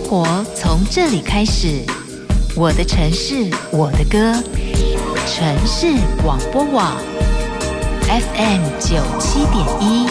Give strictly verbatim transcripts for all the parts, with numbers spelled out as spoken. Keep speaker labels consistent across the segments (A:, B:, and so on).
A: 活从这里开始，我的城市，我的歌，城市广播网 F M 九七点一。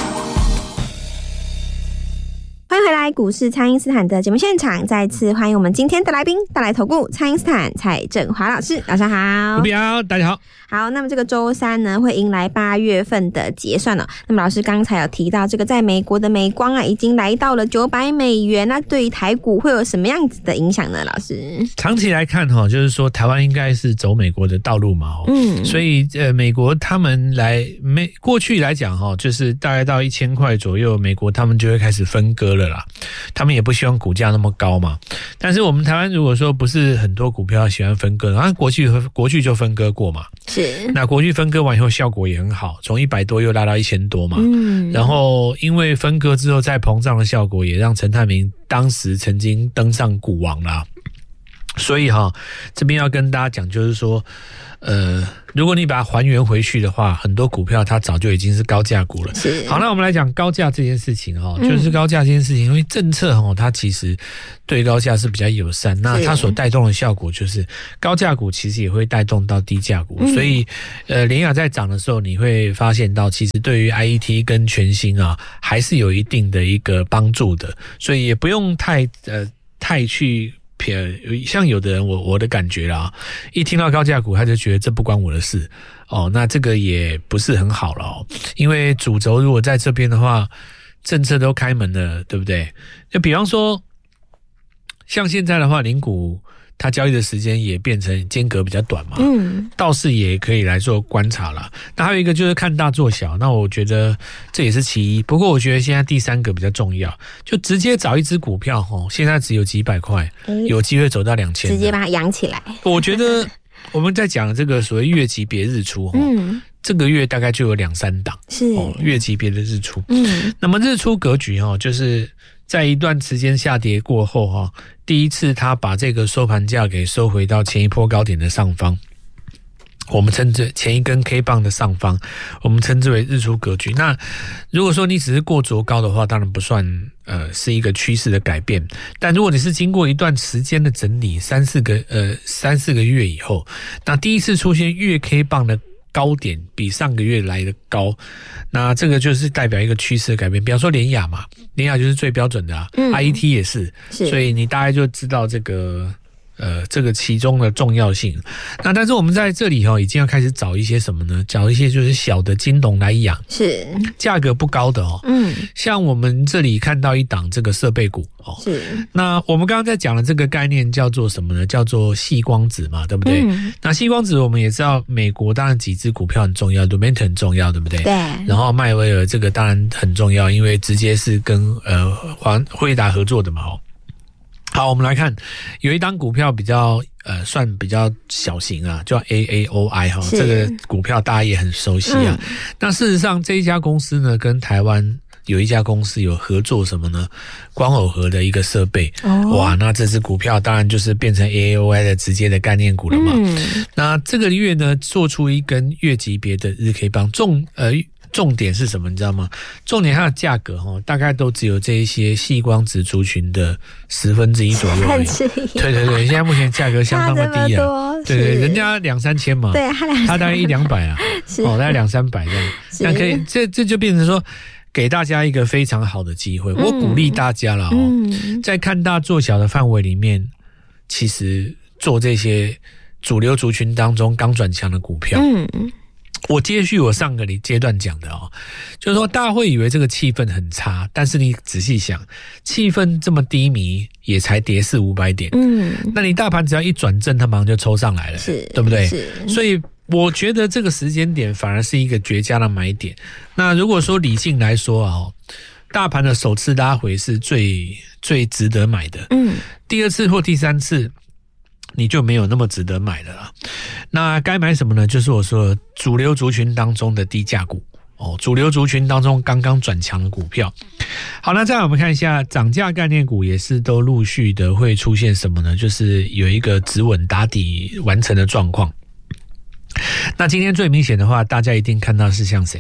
B: 欢迎回来，股市蔡因斯坦的节目现场，再次欢迎我们今天的来宾，大来投顾蔡因斯坦蔡正华老师，早上好。
C: 卢比好，大家好。
B: 好，那么这个周三呢，会迎来八月份的结算了、哦。那么老师刚才有提到，这个在美国的美光啊，已经来到了九百美元，那对于台股会有什么样子的影响呢？老师，
C: 长期来看哈，就是说台湾应该是走美国的道路嘛，嗯，所以呃，美国他们来美过去来讲哈，就是大概到一千块左右，美国他们就会开始分割了啦。他们也不希望股价那么高嘛，但是我们台湾如果说不是很多股票喜欢分割，然后国巨国巨就分割过嘛，
B: 是
C: 那国巨分割完以后效果也很好，从一百多又拉到一千多嘛，嗯，然后因为分割之后再膨胀的效果，也让陈泰明当时曾经登上股王啦。所以哈，这边要跟大家讲，就是说，呃，如果你把它还原回去的话，很多股票它早就已经是高价股了。好，那我们来讲高价这件事情哈，就是高价这件事情，因为政策哈，它其实对高价是比较友善，那它所带动的效果就是高价股其实也会带动到低价股，所以呃，联亚在涨的时候，你会发现到其实对于 I E T 跟全新啊，还是有一定的一个帮助的，所以也不用太呃太去。像有的人我我的感觉啦，一听到高价股他就觉得这不关我的事哦，那这个也不是很好了哦，因为主轴如果在这边的话，政策都开门了，对不对？就比方说，像现在的话，零股它交易的时间也变成间隔比较短嘛，嗯，倒是也可以来做观察啦。那还有一个就是看大做小，那我觉得这也是其一。不过我觉得现在第三个比较重要，就直接找一只股票齁，现在只有几百块，有机会走到两千，
B: 直接把它养起来。
C: 我觉得我们在讲这个所谓月级别日出，嗯，这个月大概就有两三档是、哦、月级别的日出，嗯，那么日出格局齁，就是在一段时间下跌过后齁，第一次他把这个收盘价给收回到前一波高点的上方，我们称之前一根 K 棒的上方，我们称之为日出格局。那如果说你只是过卓高的话，当然不算呃是一个趋势的改变，但如果你是经过一段时间的整理，三四个呃三四个月以后，那第一次出现月 K 棒的高点比上个月来的高，那这个就是代表一个趋势的改变。比方说联亚嘛，联亚就是最标准的啊，嗯，I E T 也是，是，所以你大概就知道这个呃这个其中的重要性。那但是我们在这里哦，已经要开始找一些什么呢？找一些就是小的金融来养，是价格不高的哦。嗯，像我们这里看到一档这个设备股哦，是。那我们刚刚在讲的这个概念叫做什么呢？叫做矽光子嘛，对不对？嗯，那矽光子我们也知道，美国当然几只股票很重要 ，Lumentum 很重要，对不对？对。然后迈威尔这个当然很重要，因为直接是跟呃华辉达合作的嘛，哦。好，我们来看，有一档股票比较呃算比较小型啊，叫 A A O I 哈，这个股票大家也很熟悉啊。嗯，那事实上这一家公司呢，跟台湾有一家公司有合作什么呢？光耦合的一个设备，哦，哇，那这支股票当然就是变成 A A O I 的直接的概念股了嘛。嗯，那这个月呢，做出一根月级别的日 K 棒，重呃。重点是什么？你知道吗？重点它的价格齁，大概都只有这一些矽光子族群的十分之一左右而已。对对对，现在目前价格相当的低啊。对对，人家两三千嘛，对，他大概一两百啊，哦，大概两三百这样。那可以，这这就变成说，给大家一个非常好的机会。我鼓励大家啦，嗯，在看大做小的范围里面，其实做这些主流族群当中刚转强的股票。嗯。我接续我上个阶段讲的哦，就是说大家会以为这个气氛很差，但是你仔细想，气氛这么低迷，也才跌四五百点，嗯，那你大盘只要一转正，它马上就抽上来了，是，对不对？是，所以我觉得这个时间点反而是一个绝佳的买点。那如果说理性来说啊，大盘的首次拉回是最最值得买的，嗯，第二次或第三次，你就没有那么值得买了啦。那该买什么呢？就是我说的主流族群当中的低价股哦，主流族群当中刚刚转强的股票。好，那再来我们看一下涨价概念股，也是都陆续的会出现什么呢？就是有一个止稳打底完成的状况。那今天最明显的话，大家一定看到是像谁？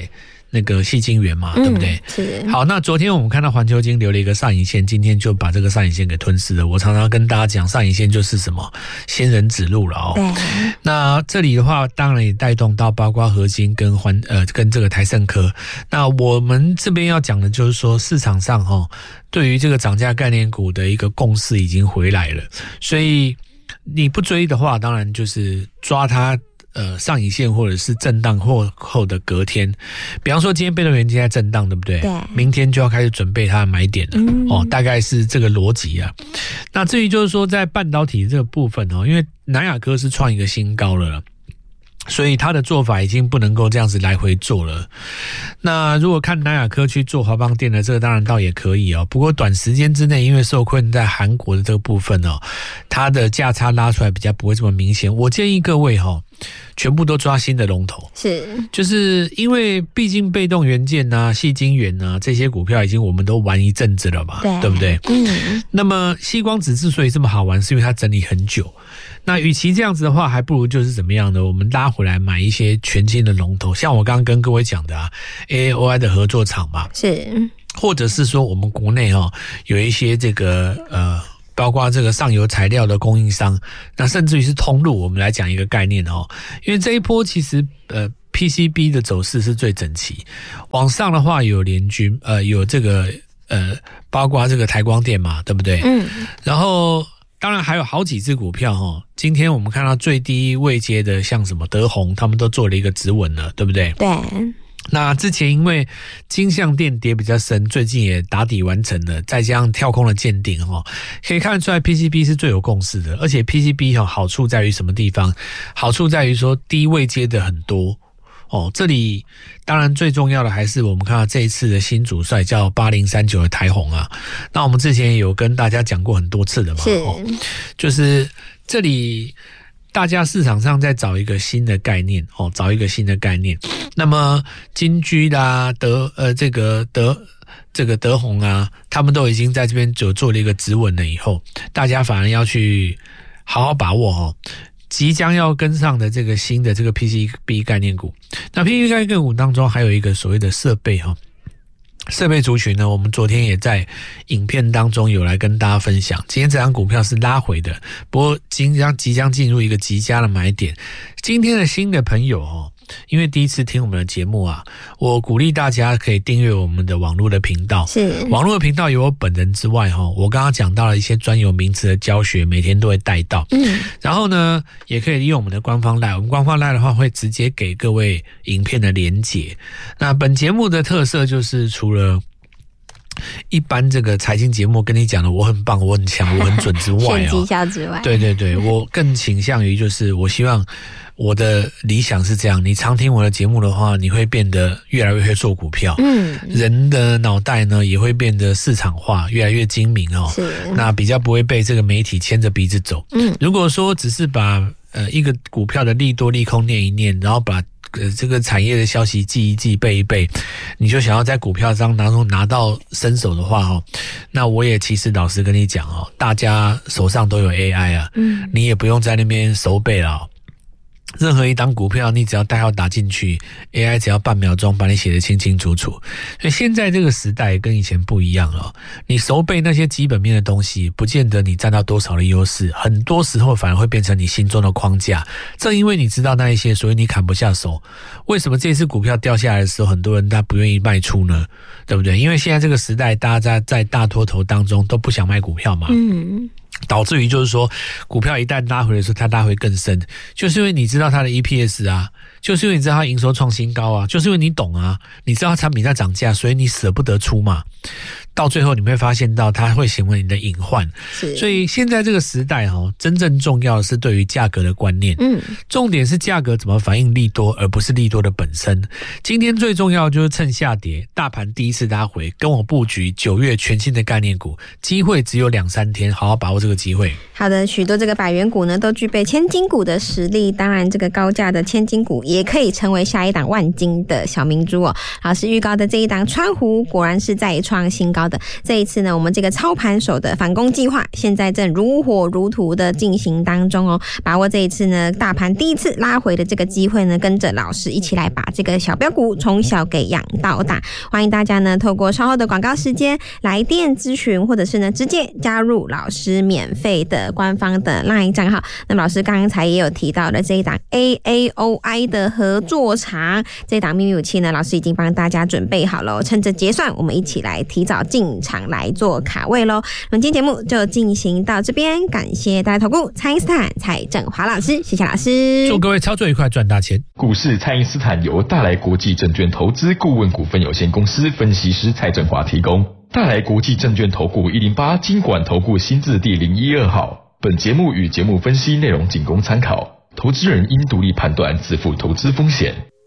C: 那个矽晶圆嘛，嗯、对不对？
B: 是。
C: 好，那昨天我们看到环球晶留了一个上影线，今天就把这个上影线给吞噬了。我常常跟大家讲，上影线就是什么仙人指路了哦。
B: 对。
C: 那这里的话，当然也带动到包括合金跟环呃跟这个台盛科。那我们这边要讲的就是说，市场上哈、哦，对于这个涨价概念股的一个共识已经回来了，所以你不追的话，当然就是抓它。呃，上影线或者是震荡或后的隔天，比方说今天被动元件在震荡，对不对？
B: 对。
C: 明天就要开始准备它的买点了、嗯、哦，大概是这个逻辑啊。那至于就是说在半导体这个部分哦，因为南亚科是创一个新高了，所以他的做法已经不能够这样子来回做了。那如果看南亚科去做华邦电的这个当然倒也可以哦，不过短时间之内因为受困在韩国的这个部分哦，它的价差拉出来比较不会这么明显。我建议各位哦，全部都抓新的龙头，
B: 是，
C: 就是因为毕竟被动元件啊、矽晶圆啊这些股票已经我们都玩一阵子了嘛， 对, 对不对？嗯。那么矽光子之所以这么好玩，是因为它整理很久。那与其这样子的话，还不如就是怎么样呢？我们拉回来买一些全新的龙头，像我刚刚跟各位讲的啊 ，A A O I 的合作厂嘛，
B: 是，
C: 或者是说我们国内哦有一些这个呃。包括这个上游材料的供应商，那甚至于是通路，我们来讲一个概念哦。因为这一波其实呃 P C B 的走势是最整齐，往上的话有联军，呃有这个呃包括这个台光电嘛，对不对？嗯。然后当然还有好几只股票哦，今天我们看到最低位阶的，像什么德宏，他们都做了一个止稳了，对不对？
B: 对。
C: 那之前因为金像电跌比较深，最近也打底完成了，再加上跳空的见顶齁，可以看得出来 P C B 是最有共识的，而且 P C B 齁好处在于什么地方？好处在于说低位接的很多哦。这里当然最重要的还是我们看到这一次的新主帅叫八零三九的台宏啊，那我们之前也有跟大家讲过很多次的嘛，
B: 是
C: 哦，就是这里。大家市场上在找一个新的概念哦，找一个新的概念。那么金居啦、德呃这个德这个德宏啊，他们都已经在这边就做了一个止稳了以后，大家反而要去好好把握哦，即将要跟上的这个新的这个 P C B 概念股。那 P C B 概念股当中还有一个所谓的设备哈。设备族群呢，我们昨天也在影片当中有来跟大家分享。今天这张股票是拉回的，不过即将即将进入一个极佳的买点。今天的新的朋友哦，因为第一次听我们的节目啊，我鼓励大家可以订阅我们的网络的频道。
B: 是
C: 网络的频道有我本人之外哈，我刚刚讲到了一些专有名词的教学，每天都会带到。嗯，然后呢，也可以利用我们的官方 LINE， 我们官方 LINE 的话会直接给各位影片的连结。那本节目的特色就是除了一般这个财经节目跟你讲的我很棒我很强我很准之外
B: 哦，绩效之外，
C: 对对对，我更倾向于就是我希望我的理想是这样，你常听我的节目的话，你会变得越来越会做股票，嗯，人的脑袋呢也会变得市场化，越来越精明哦，是，那比较不会被这个媒体牵着鼻子走。嗯，如果说只是把呃一个股票的利多利空念一念，然后把呃，这个产业的消息记一记背一背，你就想要在股票上拿到拿到身手的话哦，那我也其实老实跟你讲哦，大家手上都有 A I 啊，嗯，你也不用在那边熟背了哦。任何一档股票，你只要代号打进去 ，A I 只要半秒钟把你写得清清楚楚。所以现在这个时代跟以前不一样了。你熟背那些基本面的东西，不见得你占到多少的优势，很多时候反而会变成你心中的框架。正因为你知道那一些，所以你砍不下手。为什么这次股票掉下来的时候，很多人他不愿意卖出呢？对不对？因为现在这个时代，大家在在大多头当中都不想卖股票嘛。嗯。导致于就是说，股票一旦拉回的时候，它拉回更深，就是因为你知道它的 E P S 啊，就是因为你知道它营收创新高啊，就是因为你懂啊，你知道它产品在涨价，所以你舍不得出嘛。到最后你会发现到它会成为你的隐患，所以现在这个时代哈，真正重要的是对于价格的观念，嗯，重点是价格怎么反映利多，而不是利多的本身。今天最重要的就是趁下跌，大盘第一次拉回，跟我布局九月全新的概念股，机会只有两三天，好好把握这个机会。
B: 好的，许多这个百元股呢都具备千金股的实力，当然这个高价的千金股也可以成为下一档万金的小明珠哦。老师预告的这一档川湖果然是再创新高的，这一次呢，我们这个操盘手的反攻计划现在正如火如荼的进行当中哦。把握这一次呢大盘第一次拉回的这个机会呢，跟着老师一起来把这个小标股从小给养到大。欢迎大家呢透过稍后的广告时间来电咨询，或者是呢直接加入老师免费的官方的 LINE 账号。那么老师刚才也有提到的这一档 A A O I 的合作场，这一档秘密武器呢，老师已经帮大家准备好了，趁着结算我们一起来提早进场来做卡位咯。那么今天节目就进行到这边，感谢大家投顾蔡因斯坦蔡正华老师，谢谢老师，
C: 祝各位操作愉快，赚大钱。
D: 股市蔡因斯坦由大来国际证券投资顾问股份有限公司分析师蔡正华提供。大来国际证券投顾一零八金管投顾新字第零一二号。本节目与节目分析内容仅供参考，投资人应独立判断，自负投资风险。